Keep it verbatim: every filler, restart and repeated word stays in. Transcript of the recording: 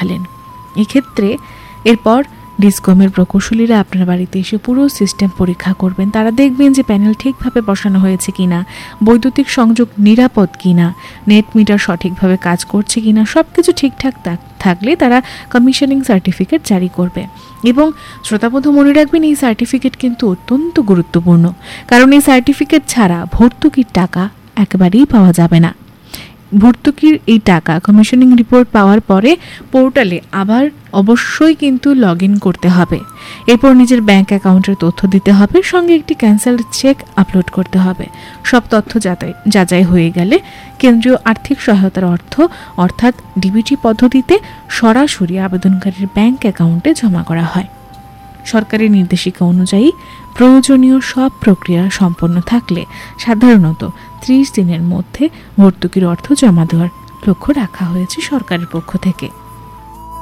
দেখালেন। এক্ষেত্রে এরপর ডিসকমের প্রকৌশলীরা আপনার বাড়িতে এসে পুরো সিস্টেম পরীক্ষা করবেন। তারা দেখবেন যে প্যানেল ঠিকভাবে বসানো হয়েছে কিনা, বৈদ্যুতিক সংযোগ নিরাপদ কিনা, নেট মিটার সঠিকভাবে কাজ করছে কিনা। সব কিছু ঠিকঠাক থাকলে তারা কমিশনিং সার্টিফিকেট জারি করবে। এবং শ্রোতাবন্ধু মনে রাখবেন, এই সার্টিফিকেট কিন্তু অত্যন্ত গুরুত্বপূর্ণ, কারণ এই সার্টিফিকেট ছাড়া ভর্তুকির টাকা একেবারেই পাওয়া যাবে না। ভর্তুকির এই টাকা কমিশনিং রিপোর্ট পাওয়ার পরে পোর্টালে আবার অবশ্যই কিন্তু লগ ইন করতে হবে। এরপর নিজের ব্যাংক অ্যাকাউন্টের তথ্য দিতে হবে, সঙ্গে একটি ক্যান্সেলড চেক আপলোড করতে হবে। সব তথ্য যাচাই যাচাই হয়ে গেলে কেন্দ্রীয় আর্থিক সহায়তার অর্থ অর্থাৎ ডিবিটি পদ্ধতিতে সরাসরি আবেদনকারীর ব্যাংক অ্যাকাউন্টে জমা করা হয়। সরকারি নির্দেশিকা অনুযায়ী প্রয়োজনীয় সব প্রক্রিয়া সম্পন্ন থাকলে সাধারণত ত্রিশ দিনের মধ্যে ভর্তুকির অর্থ জমা দেওয়ার লক্ষ্য রাখা হয়েছে সরকারের পক্ষ থেকে।